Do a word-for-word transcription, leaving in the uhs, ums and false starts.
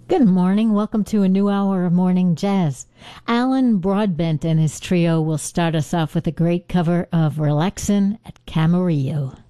Good morning. Welcome to a new hour of Morning Jazz. Alan Broadbent and his trio will start us off with a great cover of Relaxin' at Camarillo.